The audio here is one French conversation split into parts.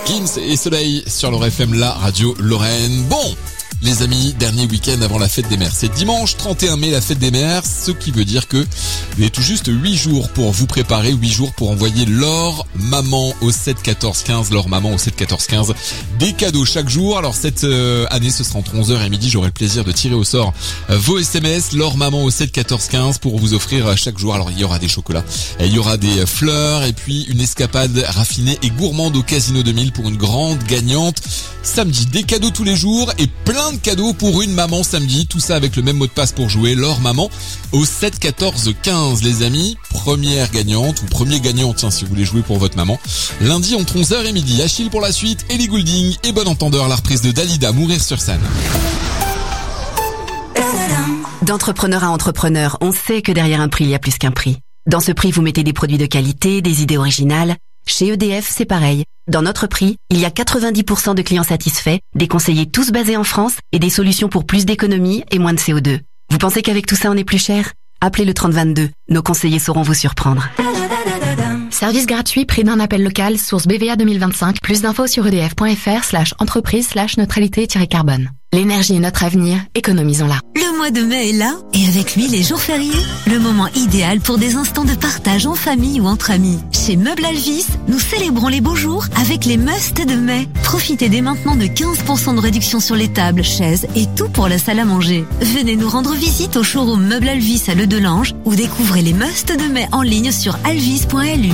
Gims et Soleil sur l'Or FM, la radio Lorraine. Bon, les amis, dernier week-end avant la fête des mères. C'est dimanche 31 mai, la fête des mères, ce qui veut dire que vous avez tout juste 8 jours pour vous préparer, 8 jours pour envoyer leur maman au 7 14 15, leur maman au 7 14 15, des cadeaux chaque jour. Alors cette année, ce sera entre 11h et midi, j'aurai le plaisir de tirer au sort vos SMS, leur maman au 7 14 15 pour vous offrir chaque jour. Alors il y aura des chocolats, il y aura des fleurs et puis une escapade raffinée et gourmande au Casino 2000 pour une grande gagnante. Samedi, des cadeaux tous les jours et plein de cadeaux pour une maman samedi. Tout ça avec le même mot de passe pour jouer, leur maman au 7 14 15, les amis. Première gagnante ou premier gagnant, tiens, si vous voulez jouer pour votre maman. Lundi entre 11h et midi. Achille pour la suite, Ellie Goulding et bon entendeur, la reprise de Dalida, Mourir sur scène. D'entrepreneur à entrepreneur, on sait que derrière un prix, il y a plus qu'un prix. Dans ce prix, vous mettez des produits de qualité, des idées originales. Chez EDF, c'est pareil. Dans notre prix, il y a 90% de clients satisfaits, des conseillers tous basés en France et des solutions pour plus d'économie et moins de CO2. Vous pensez qu'avec tout ça, on est plus cher ? Appelez le 3022. Nos conseillers sauront vous surprendre. Service gratuit, prix d'un appel local, source BVA 2025. Plus d'infos sur edf.fr/entreprise/neutralité-carbone. L'énergie est notre avenir, économisons-la. Le mois de mai est là, et avec lui les jours fériés. Le moment idéal pour des instants de partage en famille ou entre amis. Chez Meubles Alvis, nous célébrons les beaux jours avec les musts de mai. Profitez dès maintenant de 15% de réduction sur les tables, chaises et tout pour la salle à manger. Venez nous rendre visite au showroom Meubles Alvis à Le Delange ou découvrez les musts de mai en ligne sur alvis.lu.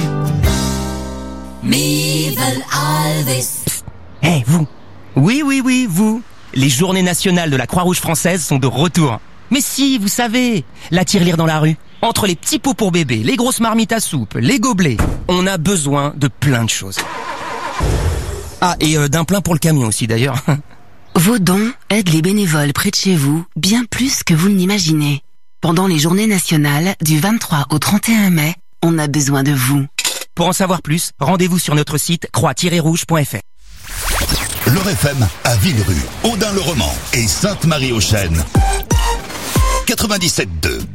Meubles Alvis. Hey, vous. Oui, vous. Les journées nationales de la Croix-Rouge française sont de retour. Mais si, vous savez, la tirelire dans la rue. Entre les petits pots pour bébé, les grosses marmites à soupe, les gobelets, on a besoin de plein de choses. Ah, et d'un plein pour le camion aussi d'ailleurs. Vos dons aident les bénévoles près de chez vous bien plus que vous ne l'imaginez. Pendant les journées nationales, du 23 au 31 mai, on a besoin de vous. Pour en savoir plus, rendez-vous sur notre site croix-rouge.fr. L'Or FM à Villerue, Audun-le-Roman et Sainte-Marie-aux-Chênes. 97.2.